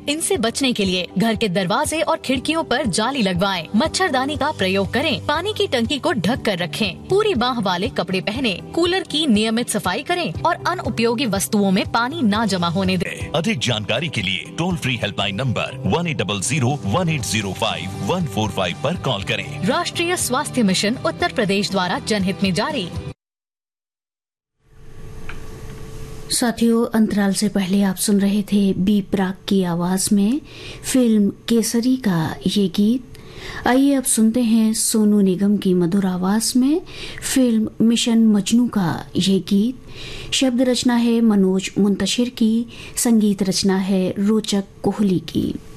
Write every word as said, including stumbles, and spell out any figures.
इनसे बचने के लिए घर के दरवाजे और खिड़कियों पर जाली लगवाएं, मच्छरदानी का प्रयोग करें, पानी की टंकी को ढक कर रखें, पूरी बाह वाले कपड़े पहने, कूलर की नियमित सफाई करें और अनुपयोगी वस्तुओं में पानी ना जमा होने दें। अधिक जानकारी के लिए toll free helpline number one eight double zero one eight zero five one four five पर कॉल करें। राष्ट्रीय स्वास्थ्य मिशन उत्तर प्रदेश द्वारा जनहित में जारी। साथियों, अंतराल से पहले आप सुन रहे थे बी प्राक की आवाज में फिल्म केसरी का ये गीत। आइए अब सुनते हैं सोनू निगम की मधुर आवाज में फिल्म मिशन मजनू का ये गीत। शब्द रचना है मनोज मुंतशिर की, संगीत रचना है रोचक कोहली की।